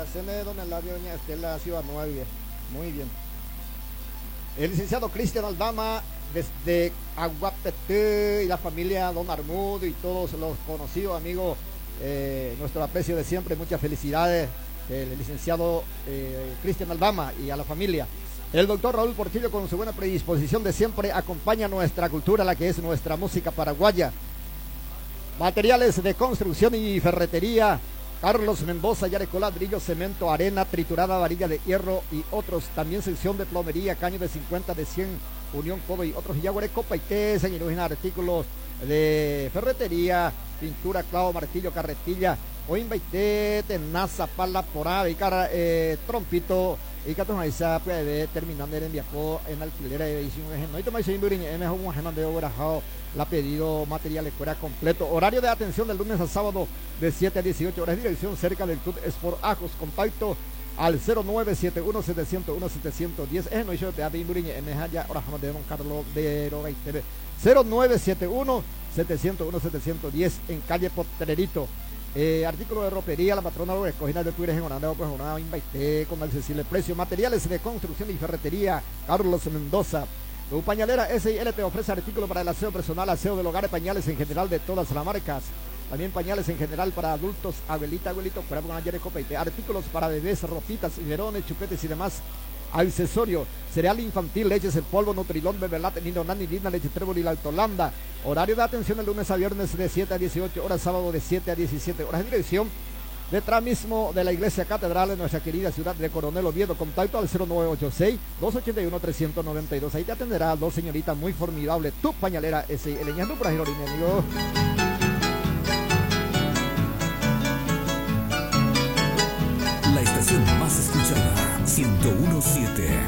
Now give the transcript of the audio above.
Cene, don Eladio, doña Estela, Ciudad Nueva. Muy bien. El licenciado Cristian Aldama, desde Aguapeté, y la familia Don Armudo y todos los conocidos amigos, nuestro aprecio de siempre, muchas felicidades, el licenciado Cristian Aldama y a la familia. El doctor Raúl Portillo, con su buena predisposición de siempre, acompaña nuestra cultura, la que es nuestra música paraguaya. Materiales de construcción y ferretería, Carlos Mendoza, Yareco, ladrillo, cemento, arena, triturada, varilla de hierro y otros. También sección de plomería, caño de 50, de 100, unión, codo y otros. Yaguare, copa y té, señores, artículos de ferretería, pintura, clavo, martillo, carretilla, oinbaité, tenaza, pala, porá, y cara, trompito, y catonaiza, puede terminando en viapo en alquiler de edición. No hay tomás en Buriña, en un ajeno de obrajado, la pedido material escuela completo. Horario de atención del lunes a sábado de 7 a 18 horas. Dirección cerca del Club Sport Ajos. Contacto al 0971-701-710. Es no hizo te abrir Buriña, en ya orajano de Don Carlos de Roga y TV. 0971-701-710 en calle Potrerito. Artículo de ropería, la patrona de Cojina de Tuires en Orlando, pues una invité con accesible precio. Materiales de construcción y ferretería, Carlos Mendoza. Tu pañalera SIL te ofrece artículos para el aseo personal, aseo del hogar, pañales en general de todas las marcas. También pañales en general para adultos, abuelita, abuelito, fuera con ayer copeite. Artículos para bebés, ropitas, biberones, chupetes y demás. Accesorio, cereal infantil, leches en polvo, Nutrilón, Bebelate, Nino, Nani, Lina, leche Trébol y la Altolanda. Horario de atención de lunes a viernes de 7 a 18 horas, sábado de 7 a 17 horas. Dirección detrás mismo de la iglesia catedral de nuestra querida ciudad de Coronel Oviedo. Contacto al 0986-281-392. Ahí te atenderá dos señoritas muy formidables. Tu pañalera ese leñando por ahí, mi amigo. La estación más escuchada, 101.7.